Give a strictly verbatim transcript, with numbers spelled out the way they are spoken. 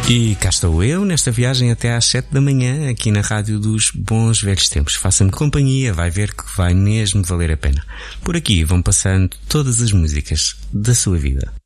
E cá estou eu, nesta viagem até às sete da manhã, aqui na Rádio dos Bons Velhos Tempos. Faça-me companhia, vai ver que vai mesmo valer a pena. Por aqui vão passando todas as músicas da sua vida.